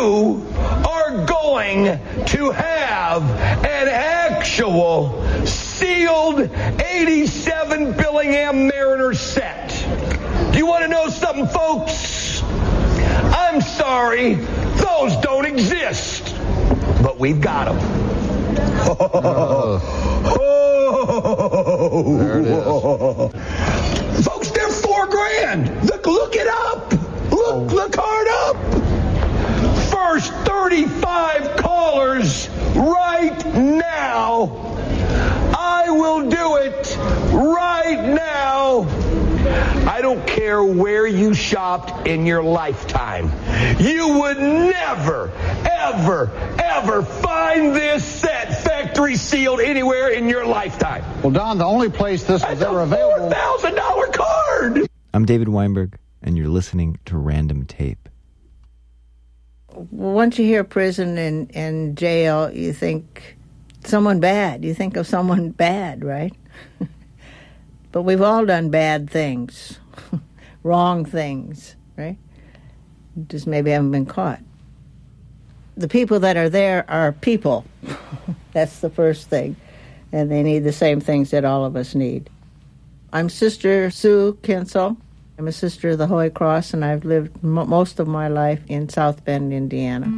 you are going to have an actual sealed 87 Billingham Mariner set. Do you want to know something, folks? I'm sorry, those don't exist. But we've got them. There it is. Folks, they're $4,000. Look it up. Look hard up. First 35 callers right now. I will do it right now. I don't care where you shopped in your lifetime. You would never, ever, ever find this set factory sealed anywhere in your lifetime. Well, Don, the only place this was ever available... $4,000 card! I'm David Weinberg, and you're listening to Random Tape. Once you hear prison and jail, you think someone bad. You think of someone bad, right? But we've all done bad things, wrong things, right? Just maybe haven't been caught. The people that are there are people. That's the first thing. And they need the same things that all of us need. I'm Sister Sue Kinsel. I'm a sister of the Holy Cross, and I've lived most of my life in South Bend, Indiana.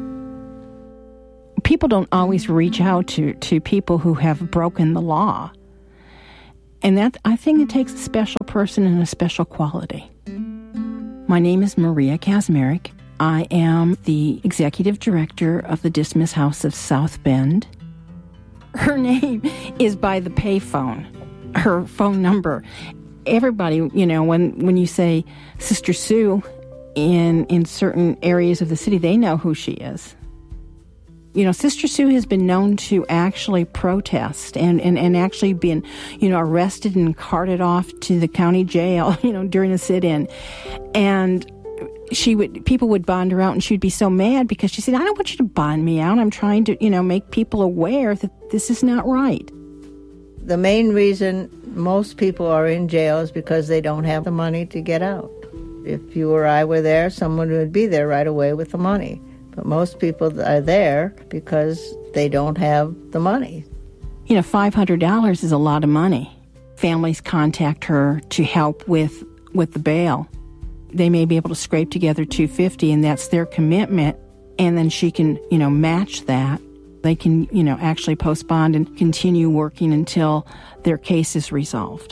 People don't always reach out to people who have broken the law. And that, I think it takes a special person and a special quality. My name is Maria Kazmarek. I am the executive director of the Dismiss House of South Bend. Her name is by the payphone, her phone number. Everybody, when you say Sister Sue in certain areas of the city, they know who she is. Sister Sue has been known to actually protest and actually been, arrested and carted off to the county jail, during a sit-in. And people would bond her out, and she'd be so mad because she said, I don't want you to bond me out. I'm trying to, make people aware that this is not right. The main reason most people are in jail is because they don't have the money to get out. If you or I were there, someone would be there right away with the money. But most people are there because they don't have the money. $500 is a lot of money. Families contact her to help with the bail. They may be able to scrape together $250, and that's their commitment. And then she can, match that. They can, actually postpone and continue working until their case is resolved.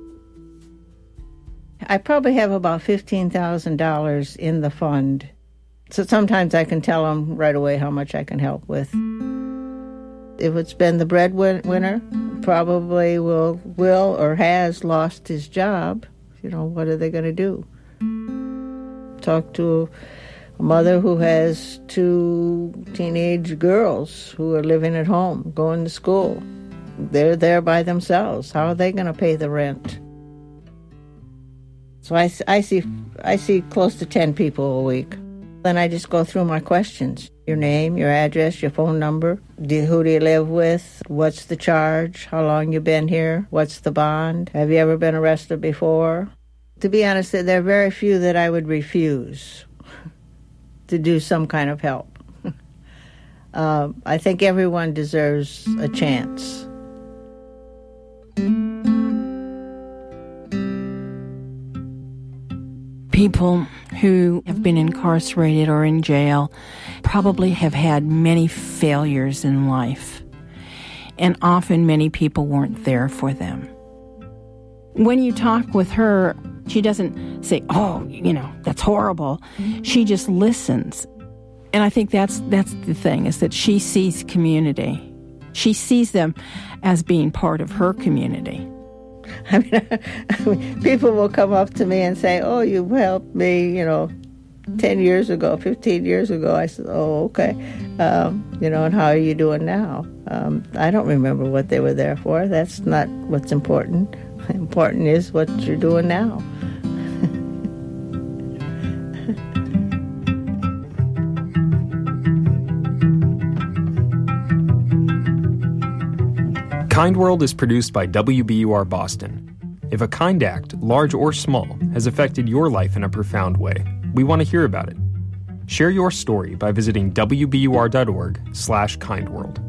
I probably have about $15,000 in the fund. So sometimes I can tell them right away how much I can help with. If it's been the breadwinner, probably will or has lost his job. What are they going to do? Talk to a mother who has 2 teenage girls who are living at home, going to school. They're there by themselves. How are they going to pay the rent? So I see close to 10 people a week. Then I just go through my questions. Your name, your address, your phone number. Who do you live with? What's the charge? How long you been here? What's the bond? Have you ever been arrested before? To be honest, there are very few that I would refuse to do some kind of help. I think everyone deserves a chance. People who have been incarcerated or in jail probably have had many failures in life, and often many people weren't there for them. When you talk with her, she doesn't say, that's horrible. She just listens. And I think that's the thing, is that she sees community. She sees them as being part of her community. I mean, people will come up to me and say, oh, you helped me, 10 years ago, 15 years ago. I said, oh, okay. And how are you doing now? I don't remember what they were there for. That's not what's important. Important is what you're doing now. Kind World is produced by WBUR Boston. If a kind act, large or small, has affected your life in a profound way, we want to hear about it. Share your story by visiting wbur.org/kindworld.